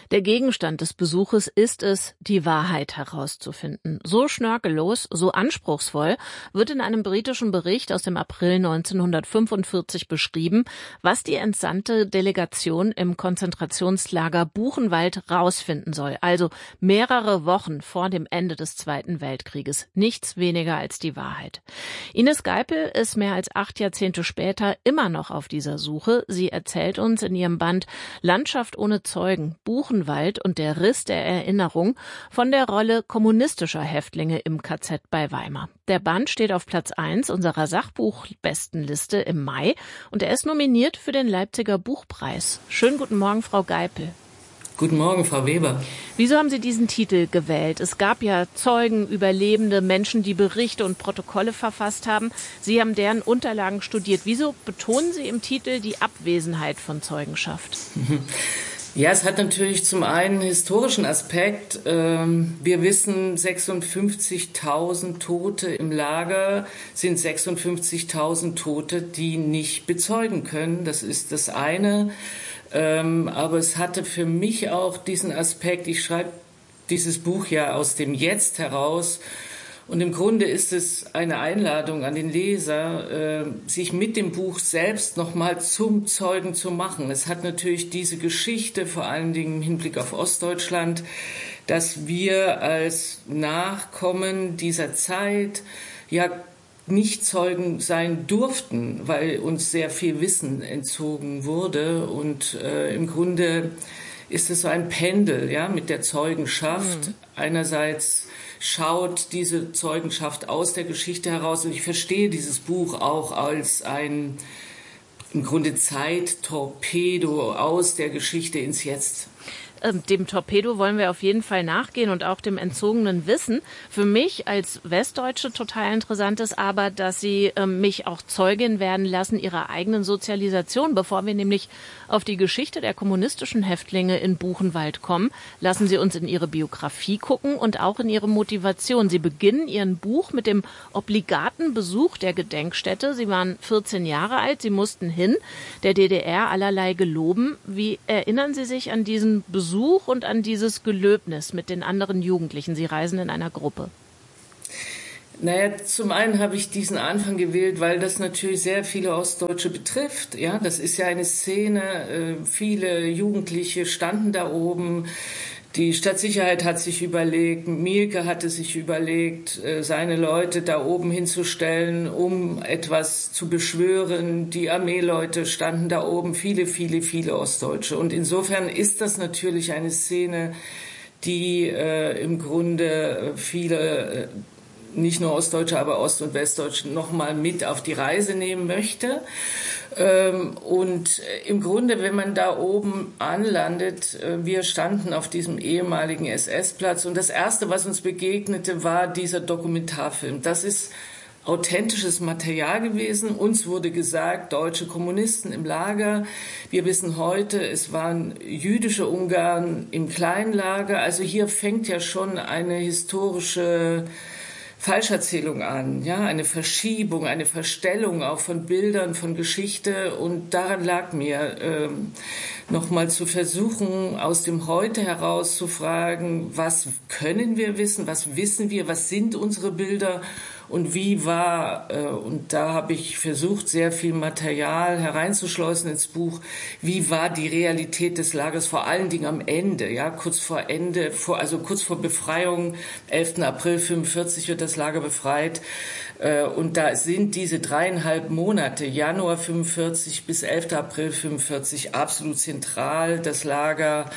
Der Gegenstand des Besuches ist es, die Wahrheit herauszufinden. So schnörkellos, so anspruchsvoll wird in einem britischen Bericht aus dem April 1945 beschrieben, was die entsandte Delegation im Konzentrationslager Buchenwald rausfinden soll. Also mehrere Wochen vor dem Ende des Zweiten Weltkrieges. Nichts weniger als die Wahrheit. Ines Geipel ist mehr als 8 Jahrzehnte später immer noch auf dieser Suche. Sie erzählt uns in ihrem Band Landschaft ohne Zeugen, Buchenwald und der Riss der Erinnerung von der Rolle kommunistischer Häftlinge im KZ bei Weimar. Der Band steht auf Platz 1 unserer Sachbuchbestenliste im Mai und er ist nominiert für den Leipziger Buchpreis. Schönen guten Morgen, Frau Geipel. Guten Morgen, Frau Weber. Wieso haben Sie diesen Titel gewählt? Es gab ja Zeugen, Überlebende, Menschen, die Berichte und Protokolle verfasst haben. Sie haben deren Unterlagen studiert. Wieso betonen Sie im Titel die Abwesenheit von Zeugenschaft? Ja, es hat natürlich zum einen historischen Aspekt. Wir wissen, 56.000 Tote im Lager sind 56.000 Tote, die nicht bezeugen können. Das ist das eine. Aber es hatte für mich auch diesen Aspekt, ich schreibe dieses Buch ja aus dem Jetzt heraus. Und im Grunde ist es eine Einladung an den Leser, sich mit dem Buch selbst nochmal zum Zeugen zu machen. Es hat natürlich diese Geschichte, vor allen Dingen im Hinblick auf Ostdeutschland, dass wir als Nachkommen dieser Zeit ja nicht Zeugen sein durften, weil uns sehr viel Wissen entzogen wurde. Und im Grunde ist es so ein Pendel, ja, mit der Zeugenschaft. Einerseits schaut diese Zeugenschaft aus der Geschichte heraus und ich verstehe dieses Buch auch als ein im Grunde Zeittorpedo aus der Geschichte ins Jetzt. Dem Torpedo wollen wir auf jeden Fall nachgehen und auch dem entzogenen Wissen. Für mich als Westdeutsche total interessant ist aber, dass Sie mich auch Zeugin werden lassen Ihrer eigenen Sozialisation. Bevor wir nämlich auf die Geschichte der kommunistischen Häftlinge in Buchenwald kommen, lassen Sie uns in Ihre Biografie gucken und auch in Ihre Motivation. Sie beginnen Ihren Buch mit dem obligaten Besuch der Gedenkstätte. Sie waren 14 Jahre alt, Sie mussten hin, der DDR allerlei geloben. Wie erinnern Sie sich an diesen Besuch und an dieses Gelöbnis mit den anderen Jugendlichen? Sie reisen in einer Gruppe. Naja, zum einen habe ich diesen Anfang gewählt, weil das natürlich sehr viele Ostdeutsche betrifft. Ja, das ist ja eine Szene. Viele Jugendliche standen da oben. Die Stadtsicherheit hat sich überlegt, Mielke hatte sich überlegt, seine Leute da oben hinzustellen, um etwas zu beschwören. Die Armeeleute standen da oben, viele Ostdeutsche. Und insofern ist das natürlich eine Szene, die im Grunde viele, nicht nur Ostdeutsche, aber Ost- und Westdeutsche nochmal mit auf die Reise nehmen möchte. Und im Grunde, wenn man da oben anlandet, wir standen auf diesem ehemaligen SS-Platz und das Erste, was uns begegnete, war dieser Dokumentarfilm. Das ist authentisches Material gewesen. Uns wurde gesagt, deutsche Kommunisten im Lager. Wir wissen heute, es waren jüdische Ungarn im Kleinlager. Also hier fängt ja schon eine historische Falscherzählung an, ja, eine Verschiebung, eine Verstellung auch von Bildern, von Geschichte und daran lag mir, nochmal zu versuchen, aus dem Heute heraus zu fragen, was können wir wissen, was wissen wir, was sind unsere Bilder und wie war, und da habe ich versucht, sehr viel Material hereinzuschleusen ins Buch, wie war die Realität des Lagers, vor allen Dingen am Ende, ja, kurz vor Ende, also kurz vor Befreiung, 11. April 45 wird das Lager befreit, und da sind diese 3,5 Monate, Januar 45 bis 11. April 45, absolut zentral. Das Lager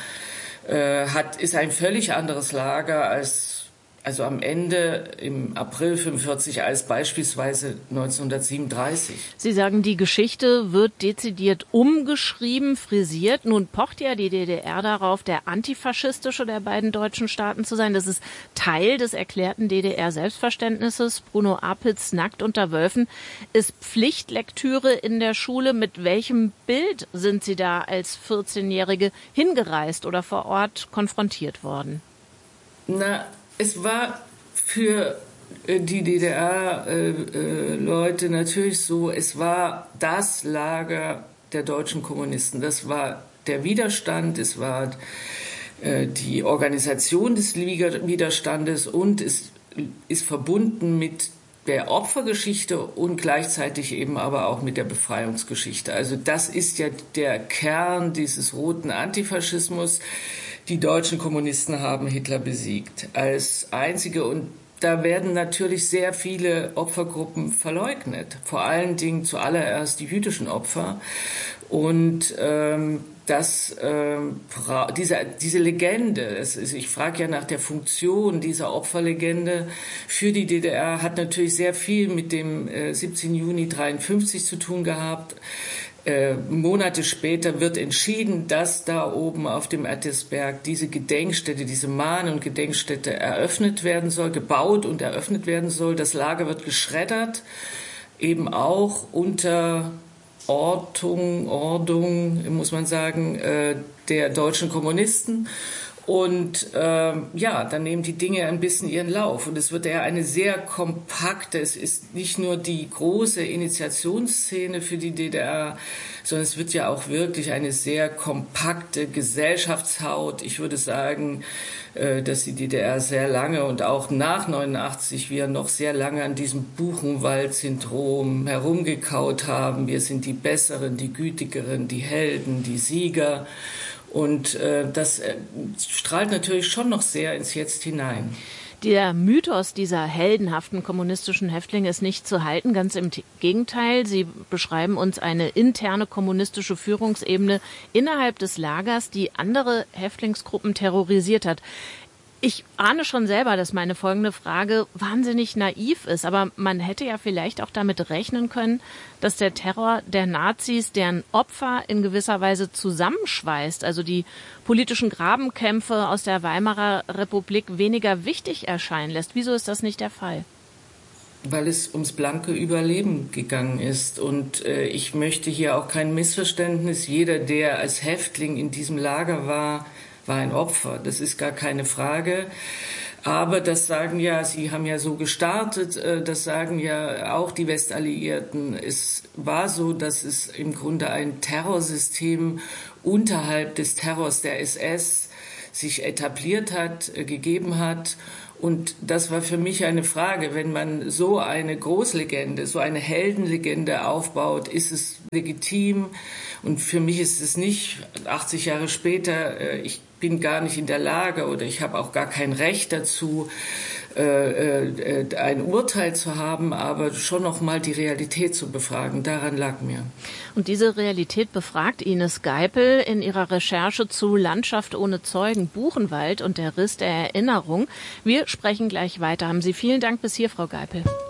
ist ein völlig anderes Lager also am Ende im April 45 als beispielsweise 1937. Sie sagen, die Geschichte wird dezidiert umgeschrieben, frisiert. Nun pocht ja die DDR darauf, der antifaschistische der beiden deutschen Staaten zu sein. Das ist Teil des erklärten DDR-Selbstverständnisses. Bruno Apels Nackt unter Wölfen ist Pflichtlektüre in der Schule. Mit welchem Bild sind Sie da als 14-Jährige hingereist oder vor Ort konfrontiert worden? Es war für die DDR-Leute natürlich so, es war das Lager der deutschen Kommunisten. Das war der Widerstand, es war die Organisation des Widerstandes und es ist verbunden mit der Opfergeschichte und gleichzeitig eben aber auch mit der Befreiungsgeschichte. Also das ist ja der Kern dieses roten Antifaschismus. Die deutschen Kommunisten haben Hitler besiegt als einzige, und da werden natürlich sehr viele Opfergruppen verleugnet, vor allen Dingen zuallererst die jüdischen Opfer. Und diese Legende, ich frage ja nach der Funktion dieser Opferlegende für die DDR, hat natürlich sehr viel mit dem 17. Juni 1953 zu tun gehabt. Monate später wird entschieden, dass da oben auf dem Attisberg diese Gedenkstätte, diese Mahn- und Gedenkstätte eröffnet werden soll, gebaut und eröffnet werden soll. Das Lager wird geschreddert, eben auch unter Ordnung, muss man sagen, der deutschen Kommunisten. Und dann nehmen die Dinge ein bisschen ihren Lauf. Und es wird eher eine sehr kompakte, es ist nicht nur die große Initiationsszene für die DDR, sondern es wird ja auch wirklich eine sehr kompakte Gesellschaftshaut. Ich würde sagen, dass die DDR sehr lange und auch nach 89 wir noch sehr lange an diesem Buchenwald-Syndrom herumgekaut haben. Wir sind die Besseren, die Gütigeren, die Helden, die Sieger. Und das strahlt natürlich schon noch sehr ins Jetzt hinein. Der Mythos dieser heldenhaften kommunistischen Häftlinge ist nicht zu halten, ganz im Gegenteil. Sie beschreiben uns eine interne kommunistische Führungsebene innerhalb des Lagers, die andere Häftlingsgruppen terrorisiert hat. Ich ahne schon selber, dass meine folgende Frage wahnsinnig naiv ist, aber man hätte ja vielleicht auch damit rechnen können, dass der Terror der Nazis deren Opfer in gewisser Weise zusammenschweißt, also die politischen Grabenkämpfe aus der Weimarer Republik weniger wichtig erscheinen lässt. Wieso ist das nicht der Fall? Weil es ums blanke Überleben gegangen ist. Und ich möchte hier auch kein Missverständnis. Jeder, der als Häftling in diesem Lager war ein Opfer. Das ist gar keine Frage. Aber das sagen ja, Sie haben ja so gestartet, das sagen ja auch die Westalliierten. Es war so, dass es im Grunde ein Terrorsystem unterhalb des Terrors der SS sich etabliert hat, gegeben hat. Und das war für mich eine Frage, wenn man so eine Großlegende, so eine Heldenlegende aufbaut, ist es legitim? Und für mich ist es nicht 80 Jahre später, ich bin gar nicht in der Lage oder ich habe auch gar kein Recht dazu, ein Urteil zu haben, aber schon noch mal die Realität zu befragen. Daran lag mir. Und diese Realität befragt Ines Geipel in ihrer Recherche zu Landschaft ohne Zeugen, Buchenwald und der Riss der Erinnerung. Wir sprechen gleich weiter. Haben Sie vielen Dank bis hier, Frau Geipel.